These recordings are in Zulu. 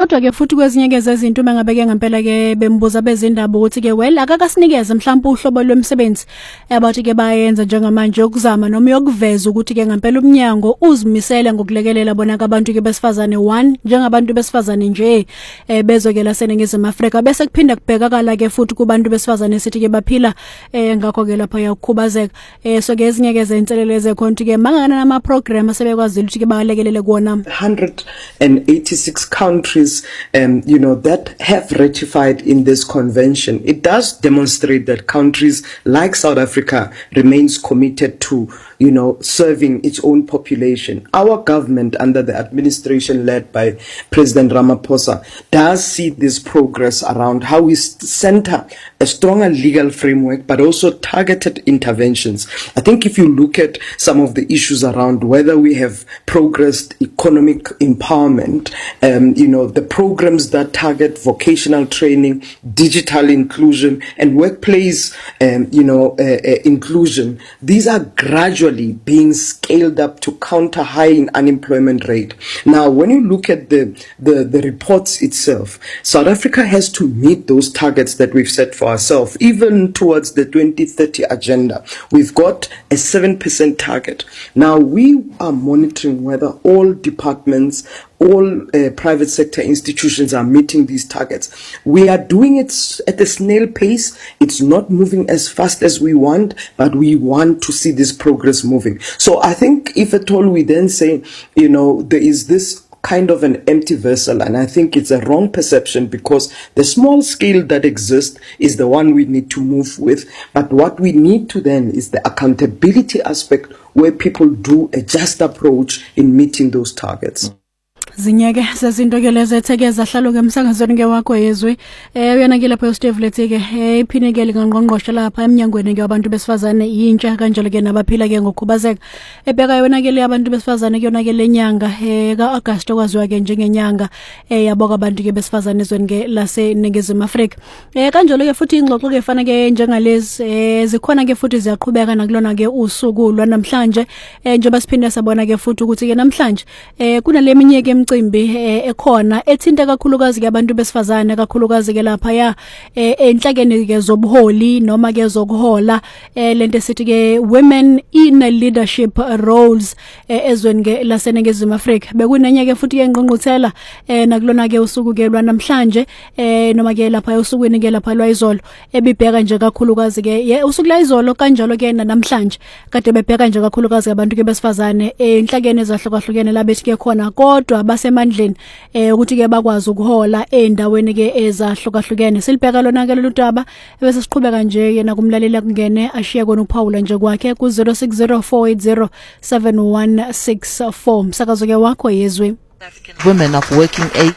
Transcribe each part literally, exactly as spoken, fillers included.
kodwa ke futhi kwezinye ke zezinto mangabe ke ngempela ke bembuza bezindaba ukuthi ke well akakasinikeze mhlawumbe uhlobo lwemsebenzi abathi ke bayenza njengamanje ukuzama noma yokuveza ukuthi ke ngempela umnyango uzimisela ngokulekelela bona abantu ke besifazane one njengabantu besifazane nje eh, bezokela seningizimu Afrika bese kuphinda kubhekakala ke futhi kubantu besifazane sithi ke baphila eh, ngakho ke lapha yakukhubazeka eh, so ke ezinye ke zenselele zekhonti ke mangana nama program asebekwazile ukuthi ke balekelele kuona one hundred eighty-six countries um, you know that have ratified in this convention. It does demonstrate that countries like South Africa remains committed to you know serving its own population. Our government under the administration led by President Ramaphosa does see this progress around how we center a stronger legal framework but also targeted interventions. I think if you look at some of the issues around whether we have progressed economic empowerment, um, you know, the programs that target vocational training, digital inclusion, and workplace, um, you know, uh, uh, inclusion, these are gradually being scaled up to counter high unemployment rate. Now, when you look at the, the, the reports itself, South Africa has to meet those targets that we've set for ourselves, even towards the twenty thirty agenda. We've got a seven percent target. Now, we are monitoring whether all departments, all uh, private sector institutions are meeting these targets. We are doing it at a snail pace. It's not moving as fast as we want, but we want to see this progress moving. So I think if at all we then say, you know, there is this kind of an empty vessel, and I think it's a wrong perception because the small scale that exists is the one we need to move with, but what we need to then is the accountability aspect where people do a just approach in meeting those targets. Zinyeke sezinto ke lezi ethekeza hlalo ke emsakazweni ke wakho yezwe eh uyana ke lapha uSteve Lethe ke iphinikele ngqongqoshe lapha eminyangweni ke abantu besifazane yintsha kanjalo ke nabaphila ke ngokukhubazeka ebheka yona ke le abantu besifazane ke yona ke lenyanga eh ka August okwaziwa ke njengenyanga eh yaboka abantu ke besifazane ezweni ke lase Ningizimu Afrika eh kanjalo ke futhi ingxoxo ke fana ke njengalezi eh zikhona ke futhi ziyaqhubeka nakulona ke usuku lwanamhlanje eh njengoba siphinde sabona ke futhi ukuthi ke namhlanje eh kunaleminye ke imicimbi ekhona ethinta kakhulukazi ke abantu besifazane kakhulukazi ke lapha ya enhlakeni ke zobuholi noma ke zokuhola lento esithi ke women in leadership roles ezweni ke laseNingizimu Afrika bekunenye ke futhi ke ngqongqothela nakulona ke usuku ke lwanamhlanje noma ke lapha usukwini ke lapha lwayizolo ebibheka nje kakhulukazi ke usuku lwayizolo kanjalo ke namhlanje kade bebheka nje kakhulukazi abantu ke besifazane enhlakeni ezahlukahlukene labethi ke khona kodwa basemandleni eh ukuthi ke bakwazi ukuhola endaweni ke ezahlukahlukene silibheka lona ke loludaba bese siqhubeka nje yena kumlalela kungene ashiya kona uPaula nje kwakhe ku zero six zero four eight zero seven one six four msakazo ke wakho yezwe women of working age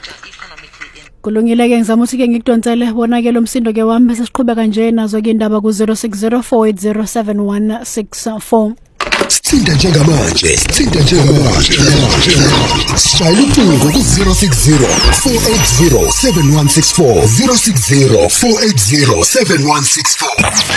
kulungile ke ngizama ukuthi ke ngikudonsele bona ke lo msindo ke wami bese siqhubeka nje nazo ke indaba ku zero six zero four eight zero seven one six four Sithinta njengamanje, sithinta njengamanje. Shayela ucingo ku zero six zero four eight zero seven one six four zero six zero four eight zero seven one six four.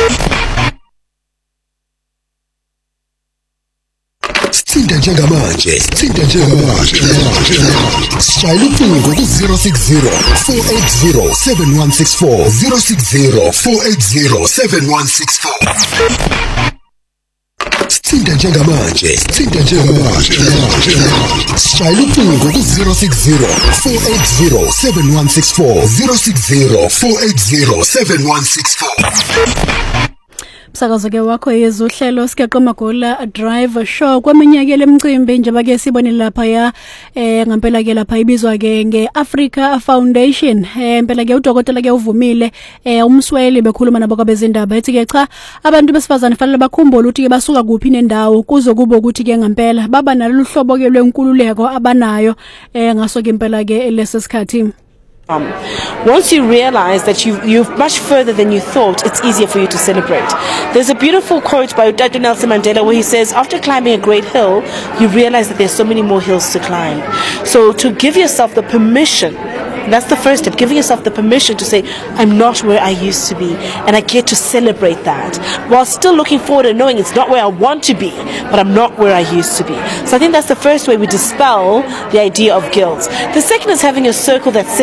Sithinta njengamanje, sithinta njengamanje. Shayela ucingo ku zero six zero four eight zero seven one six four zero six zero four eight zero seven one six four. Sithinta njengamanje, sithinta njengamanje. Shayela ucingo ku zero six zero four eight zero seven one six four zero six zero four eight zero seven one six four. Msakazo ke wakho yezuhlelo sikeqo magola drive show kwaminyaka lemicimbi njengoba ke sibone lapha ya eh ngempela ke lapha ibizwa ke ngeAfrica Foundation eh impela ke udokotela ke uvumile eh umsweli bekhuluma nabo kwabezindaba ethi ke cha abantu besifazane fanele bakhumbule ukuthi ke basuka kuphi nendawo kuzo kubo ukuthi ke ngempela baba nalolu hlobo ke lwenkululeko abanayo eh ngaso ke impela ke lesesikhathi. Um, once you realize that you, you're much further than you thought, it's easier for you to celebrate. There's a beautiful quote by Doctor Nelson Mandela where he says, after climbing a great hill, you realize that there's so many more hills to climb. So to give yourself the permission, that's the first step, giving yourself the permission to say, I'm not where I used to be, and I get to celebrate that, while still looking forward and knowing it's not where I want to be, but I'm not where I used to be. So I think that's the first way we dispel the idea of guilt. The second is having a circle that